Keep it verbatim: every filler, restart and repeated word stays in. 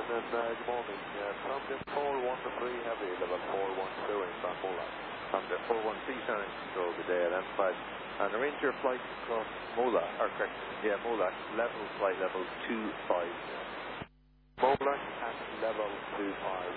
and uh, good morning. Uh, from the four one three Heavy, level four one two in San Mola. From the four one three Sound Control, good day at M five. And arrange your flight across Mola, or correct, yeah, Mola, level flight level two five. Mola at level two five.